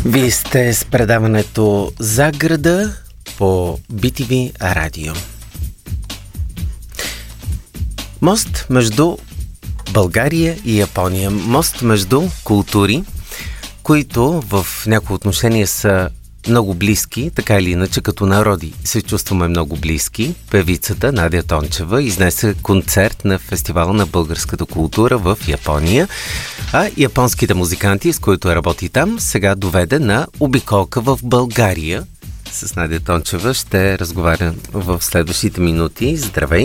Вие сте с предаването "За града" по BTV радио. Мост между България и Япония. Мост между култури, които в някои отношения са много близки, така или иначе като народи се чувстваме много близки. Певицата Надя Тончева изнесе концерт на фестивала на българската култура в Япония, а японските музиканти, с които работи там, сега доведе на обиколка в България. С Надя Тончева ще разговарям в следващите минути. Здравей!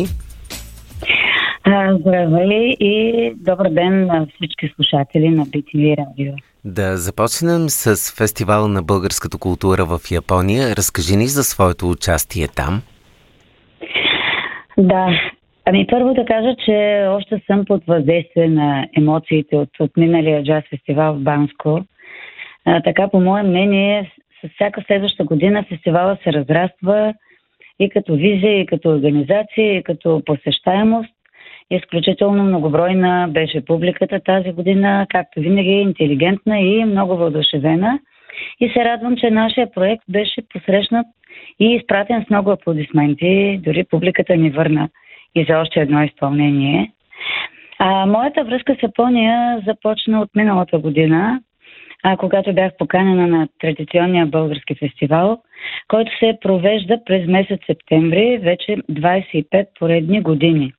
Здравей и добър ден на всички слушатели на BTV радио. Да започнем с фестивала на българската култура в Япония. Разкажи ни за своето участие там. Да, първо да кажа, че още съм под въздействие на емоциите от миналия джаз фестивал в Банско. Така, по мое мнение, с всяка следваща година фестивала се разраства и като визия, и като организация, и като посещаемост. Изключително многобройна беше публиката тази година, както винаги интелигентна и много въодушевена. И се радвам, че нашия проект беше посрещнат и изпратен с много аплодисменти. Дори публиката ни върна и за още едно изпълнение. Моята връзка с Япония започна от миналата година, когато бях поканена на традиционния български фестивал, който се провежда през месец септември, вече 25 поредни години.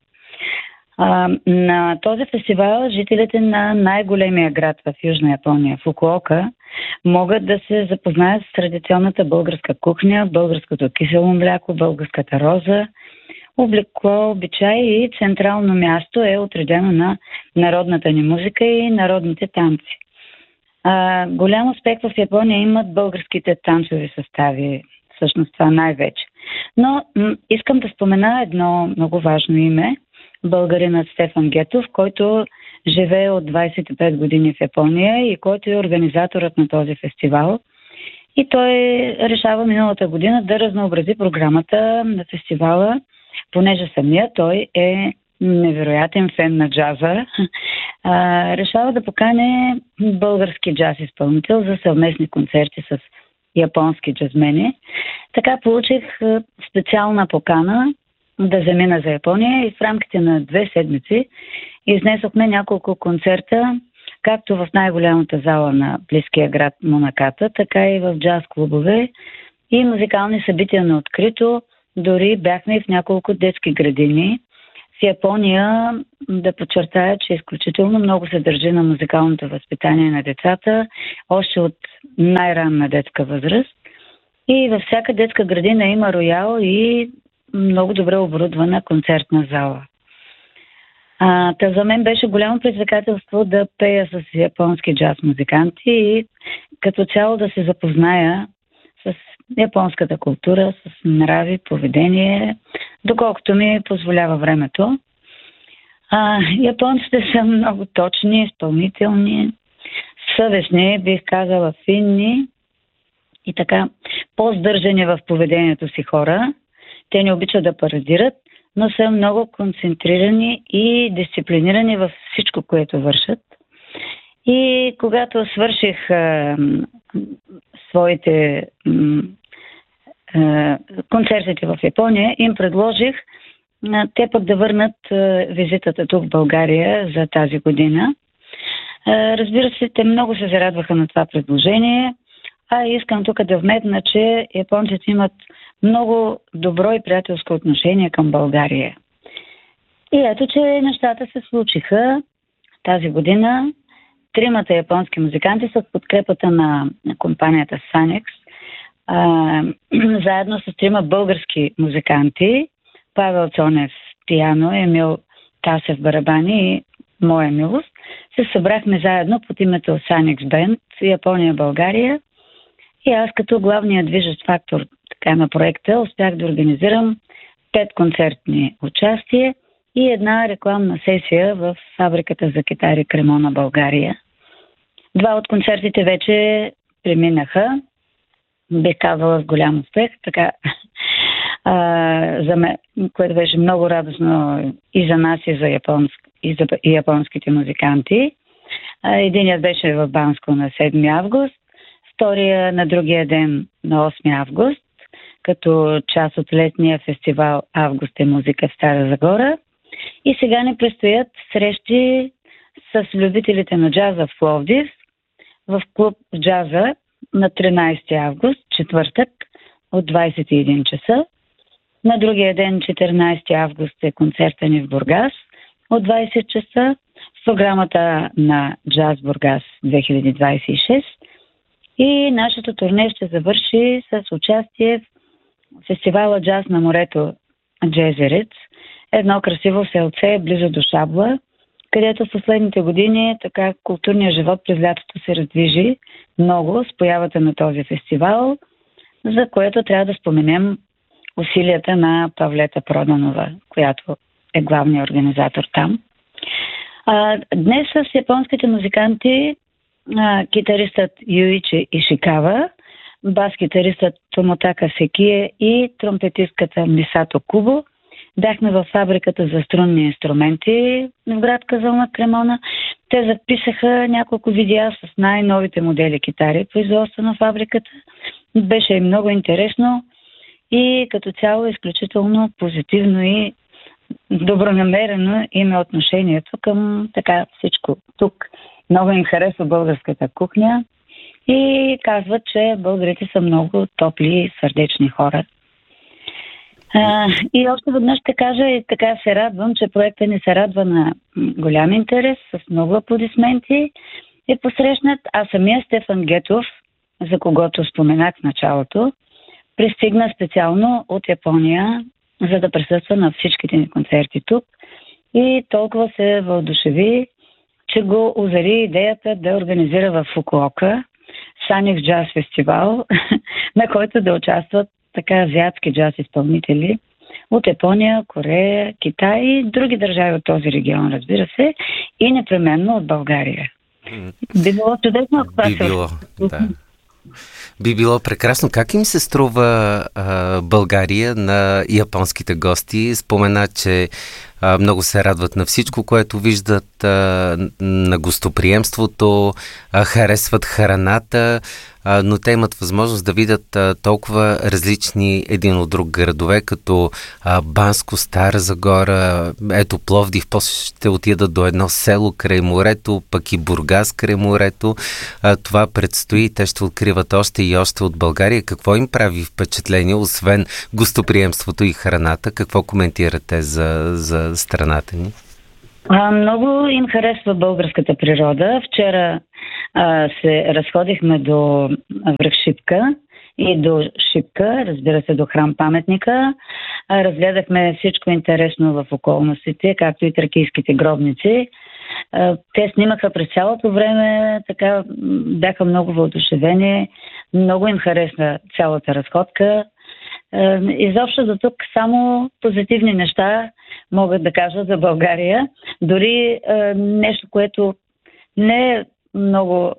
На този фестивал жителите на най-големия град в Южна Япония, Фукуока, могат да се запознаят с традиционната българска кухня, българското кисело мляко, българската роза, облекло, обичай и централно място е отредено на народната ни музика и народните танци. Голям успех в Япония имат българските танцови състави, всъщност това най-вече. Но искам да спомена едно много важно име, българинът Стефан Гетов, който живее от 25 години в Япония и който е организаторът на този фестивал. И той решава миналата година да разнообрази програмата на фестивала, понеже самия той е невероятен фен на джаза. Решава да покане български джаз изпълнител за съвместни концерти с японски джазмени. Така получих специална покана да замина за Япония и в рамките на 2 седмици изнесохме няколко концерта, както в най-голямата зала на близкия град Монаката, така и в джаз клубове и музикални събития на открито. Дори бяхме и в няколко детски градини. В Япония, да подчертая, че изключително много се държи на музикалното възпитание на децата, още от най-ранна детска възраст. И във всяка детска градина има роял и много добре оборудвана концертна зала. За мен беше голямо предизвикателство да пея с японски джаз музиканти и като цяло да се запозная с японската култура, с нрави, поведение, доколкото ми позволява времето. Японците са много точни, изпълнителни, съвестни, бих казала финни и така по-здържани в поведението си хора. Те не обичат да парадират, но са много концентрирани и дисциплинирани във всичко, което вършат. И когато свърших своите концертите в Япония, им предложих те пък да върнат визитата тук в България за тази година. Разбира се, те много се зарадваха на това предложение. Искам тук да вметна, че японците имат много добро и приятелско отношение към България. И ето, че нещата се случиха тази година. 3 японски музиканти с подкрепата на компанията Sanex, заедно с 3 български музиканти, Павел Цонев пиано, Емил Тасев барабани и моя милост, се събрахме заедно под името Sanex Band Япония-България. И аз като главният движещ фактор на проекта успях да организирам 5 концертни участия и една рекламна сесия в фабриката за китари Кремона, България. 2 от концертите вече преминаха, бих казала с голям успех, така, за мен, което беше много радостно и за нас, и за японските музиканти. Единият беше в Банско на 7 август, втория на другия ден на 8 август, като част от летния фестивал Август е музика в Стара Загора. И сега ни предстоят срещи с любителите на джаза в Пловдив, в клуб джаза на 13 август, четвъртък, от 21 часа. На другия ден, 14 август, е концерта ни в Бургас от 20 часа в програмата на Джаз Бургас 2026. И нашето турне ще завърши с участие в фестивала Джаз на морето Джезерец, едно красиво селце близо до Шабла, където в последните години така културният живот през лятото се раздвижи много с появата на този фестивал, за което трябва да споменем усилията на Павлета Проданова, която е главният организатор там. Днес с японските музиканти, китаристът Юичи Ишикава, бас-китаристът Томотака Секие и тромпетистката Мисато Кубо бяхме във фабриката за струнни инструменти в град Казална, Кремона. Те записаха няколко видеа с най-новите модели китари, производство на фабриката. Беше и много интересно и като цяло изключително позитивно и добронамерено им е отношението към така всичко тук. Много им харесва българската кухня и казват, че българите са много топли и сърдечни хора. И още веднъж ще кажа и така се радвам, че проектът ни се радва на голям интерес, с много аплодисменти е посрещнат, а самия Стефан Гетов, за когото споменах в началото, пристигна специално от Япония, за да присъства на всичките ни концерти тук и толкова се въодушеви, че го озари идеята да организира в Фукуока Саник Джаз фестивал, на който да участват така азиатски джаз изпълнители от Япония, Корея, Китай и други държави от този регион, разбира се, и непременно от България. Би било чудесно, ако това да. Би било прекрасно. Как им се струва България на японските гости? Спомена, че много се радват на всичко, което виждат, на гостоприемството, харесват храната, но те имат възможност да видят толкова различни един от друг градове, като Банско, Стара Загора, ето Пловдив, после ще отидат до едно село край морето, пък и Бургас край морето. Това предстои, те ще откриват още и още от България. Какво им прави впечатление, освен гостоприемството и храната? Какво коментирате за страната ни? Много им харесва българската природа. Вчера се разходихме до връх Шипка и до Шипка, разбира се, до храм паметника. Разгледахме всичко интересно в околностите, както и тракийските гробници. Те снимаха през цялото време, така бяха много въодушевени, много им харесна цялата разходка. Изобщо до тук само позитивни неща могат да кажа за България. Дори нещо, което не е много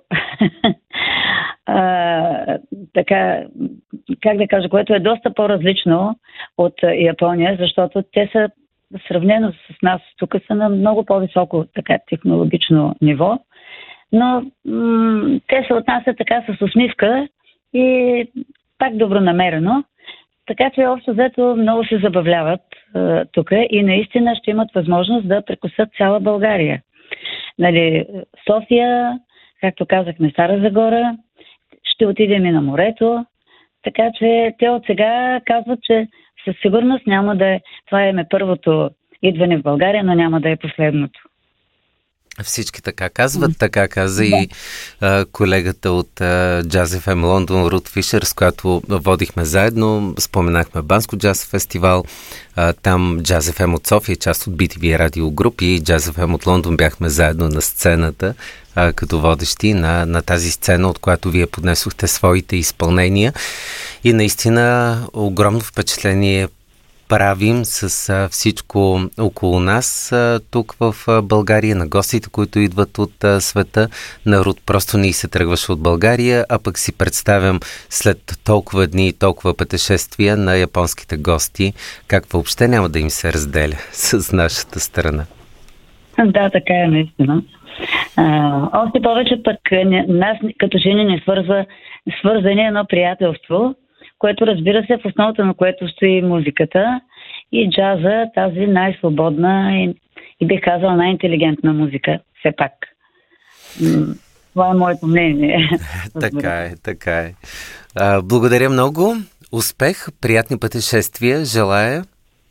така, как да кажа, което е доста по-различно от Япония, защото те са сравнено с нас, тук са на много по-високо така технологично ниво, но те се отнасят така с усмивка и пак добронамерено. Така че общо взето много се забавляват тук и наистина ще имат възможност да прекусят цяла България. Нали, София, както казахме, Стара Загора, ще отидем и на морето, така че те от сега казват, че със сигурност няма да е, това е първото идване в България, но няма да е последното. Всички така казват, така каза и колегата от Jazz FM Лондон, Рут Фишер, с която водихме заедно, споменахме Банско джаз фестивал, там Jazz FM от София, част от BTV радиогруп и Jazz FM от Лондон бяхме заедно на сцената, като водещи на тази сцена, от която вие поднесохте своите изпълнения и наистина огромно впечатление правим с всичко около нас тук в България, на гостите, които идват от света. Народ просто не се тръгваше от България, а пък си представям след толкова дни и толкова пътешествия на японските гости, как въобще няма да им се разделя с нашата страна. Да, така е наистина. Още повече пък нас като жени не свързва свързани едно приятелство, което, разбира се, в основата на което стои музиката и джаза, тази най-свободна и бих казала най-интелигентна музика, все пак. Това е моето мнение. Така е. Благодаря много. Успех, приятни пътешествия, желая.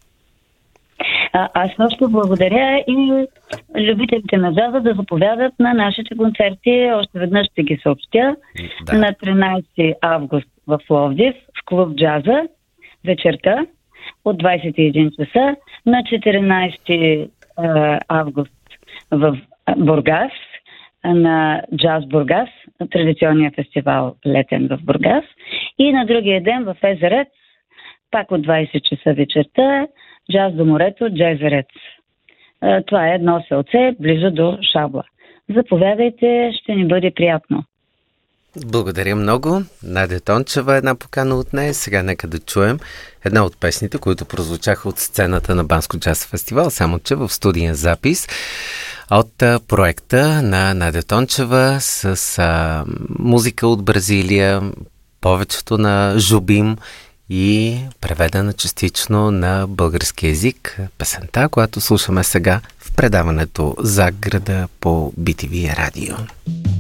Аз също благодаря и любителите на джаза да заповядат на нашите концерти. Още веднъж ще ги съобщя. Да. На 13 август в Пловдив, в клуб Джаза, вечерта от 21 часа. На 14 август в Бургас, на Джаз Бургас, традиционния фестивал летен в Бургас. И на другия ден в Езерец, пак от 20 часа вечерта, Джаз до морето, Джезерец. Това е едно селце близо до Шабла. Заповядайте, ще ни бъде приятно. Благодаря много. Надя Тончева, една покана от нея. Сега нека да чуем една от песните, които прозвучаха от сцената на Банско джаз фестивал, само че в студиен запис от проекта на Надя Тончева с музика от Бразилия, повечето на Жубим и преведена частично на български език песента, която слушаме сега в предаването За града по BTV радио.